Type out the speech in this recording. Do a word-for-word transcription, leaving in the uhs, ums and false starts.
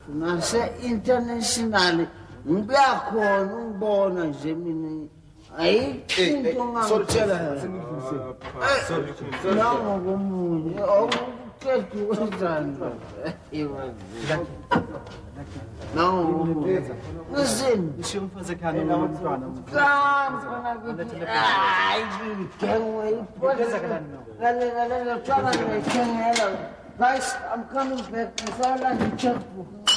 Nasa international, ngiyakhona ungibona nje mina. Ayikho into ngangitshela. Sorry. Nango komunye, awuqedi wenzani. Nango komunye. Listen, ngisho umfazi ekhaya nomntwana. Hayi, ngengwe iphotha kale kale lotshwana ngiyithengela. Guys, I'm coming back. Ngisala nje checkbook.